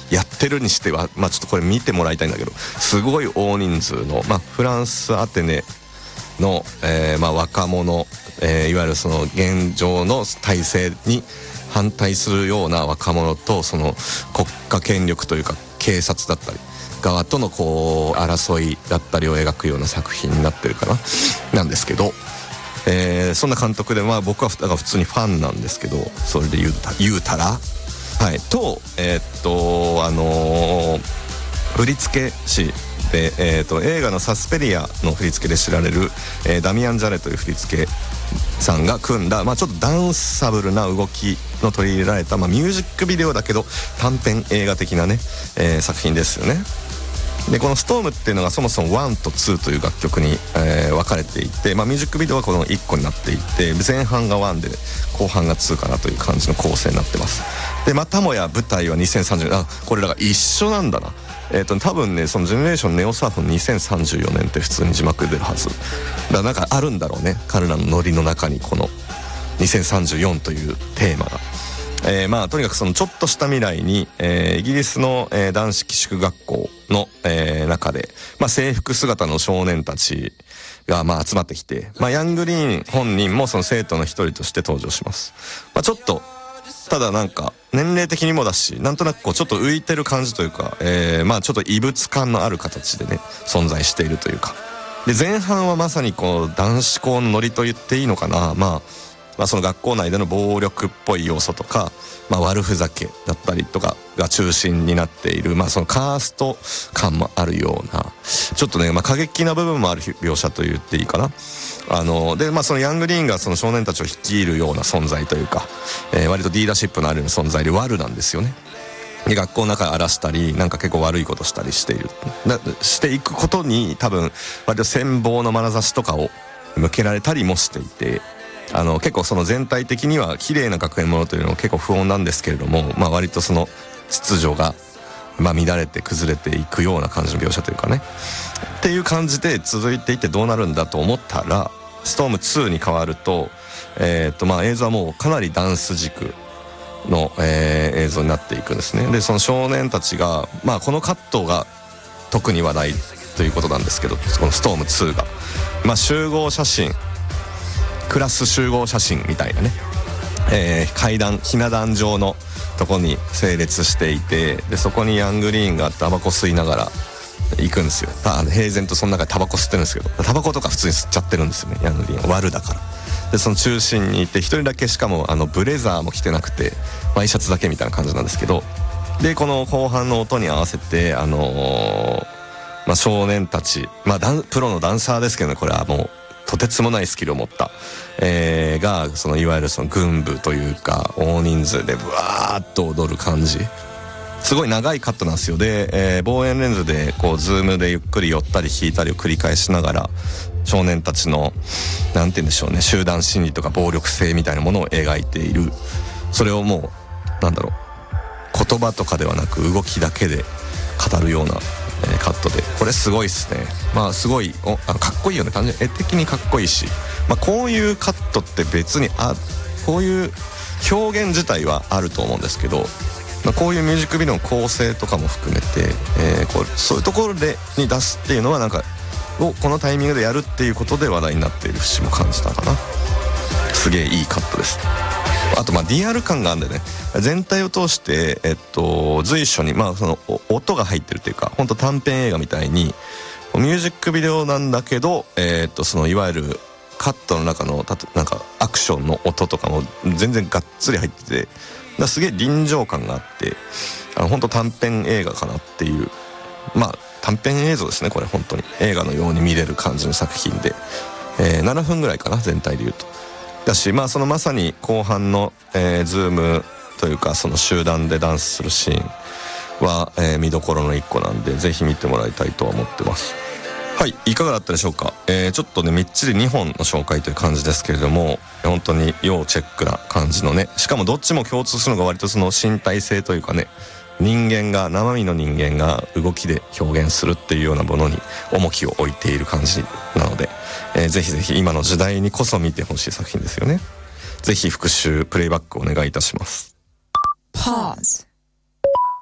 やってるにしては、ちょっとこれ見てもらいたいんだけど、すごい大人数の、フランスアテネの、若者、いわゆるその現状の体制に反対するような若者と、その国家権力というか警察だったり側とのこう争いだったりを描くような作品になってるかななんですけど、そんな監督で、僕はだから普通にファンなんですけど、それで言うたらはいと振付師で、映画のサスペリアの振り付けで知られる、ダミアン・ジャレという振り付けさんが組んだ、ちょっとダンサブルな動きの取り入れられた、ミュージックビデオだけど短編映画的なね、作品ですよね。でこの「ストームっていうのがそもそも1と2という楽曲に、分かれていて、ミュージックビデオはこの1個になっていて、前半が1で後半が2かなという感じの構成になってます。でまたもや舞台は2030年、これらが一緒なんだな。多分ね、そのジェネレーションネオサーフの2034年って普通に字幕で出るはずだから、なんかあるんだろうね、彼らのノリの中にこの2034というテーマが。とにかくそのちょっとした未来に、イギリスの、男子寄宿学校の、中で、制服姿の少年たちが集まってきて、ヤングリーン本人もその生徒の一人として登場します。ちょっとただなんか年齢的にもだし、なんとなくこうちょっと浮いてる感じというか、ちょっと異物感のある形でね存在しているというか。で前半はまさにこう男子校のノリと言っていいのかな、その学校内での暴力っぽい要素とか、悪ふざけだったりとかが中心になっている、そのカースト感もあるような、ちょっとね、過激な部分もある描写と言っていいかな。でそのヤングリーンがその少年たちを率いるような存在というか、割とリーダーシップのあるような存在で悪なんですよね。で学校の中荒らしたり、なんか結構悪いことしたりしていくことに、多分割と羨望の眼差しとかを向けられたりもしていて、結構その全体的には綺麗な学園ものというのは結構不穏なんですけれども、割とその秩序が乱れて崩れていくような感じの描写というかねっていう感じで続いていって、どうなるんだと思ったらストーム2に変わると、映像はもうかなりダンス軸の、映像になっていくんですね。でその少年たちが、このカットが特に話題ということなんですけど、このストーム2が、集合写真、クラス集合写真みたいなね、ひな壇上のとこに整列していて、でそこにヤングリーンがタバコ吸いながら行くんですよ。平然とその中でタバコ吸ってるんですけど、タバコとか普通に吸っちゃってるんですよね、ヤングリーンは悪だから。でその中心にいて、一人だけしかもブレザーも着てなくてワイシャツだけみたいな感じなんですけど、でこの後半の音に合わせて少年たち、プロのダンサーですけどね、これはもうとてつもないスキルを持った、がそのいわゆるその軍部というか大人数でブワーッと踊る感じ、すごい長いカットなんですよ。で、望遠レンズでこうズームでゆっくり寄ったり引いたりを繰り返しながら、少年たちのなんて言うんでしょうね、集団心理とか暴力性みたいなものを描いている。それをもうなんだろう、言葉とかではなく動きだけで語るようなカットで、これすごいっすね。すごいかっこいいよね、単純に絵的にかっこいいし、こういうカットって別にこういう表現自体はあると思うんですけど、こういうミュージックビデオの構成とかも含めて、そういうところに出すっていうのはなんかこのタイミングでやるっていうことで話題になっている節も感じたかな。すげえいいカットです。あとリアル感があるんでね、全体を通して随所にその音が入ってるというか、本当短編映画みたいにミュージックビデオなんだけど、そのいわゆるカットの中のなんかアクションの音とかも全然がっつり入ってて、すげえ臨場感があって、本当短編映画かなっていう、短編映像ですね、これ本当に映画のように見れる感じの作品で、7分ぐらいかな全体でいうと。だしそのまさに後半の、ズームというかその集団でダンスするシーンは、見どころの一個なんで、ぜひ見てもらいたいとは思ってます。はい、いかがだったでしょうか。ちょっとねみっちり2本の紹介という感じですけれども、本当に要チェックな感じのね、しかもどっちも共通するのが割とその身体性というかね、生身の人間が動きで表現するっていうようなものに重きを置いている感じなので、ぜひぜひ今の時代にこそ見てほしい作品ですよね。ぜひ復習プレイバックお願いいたします。Pause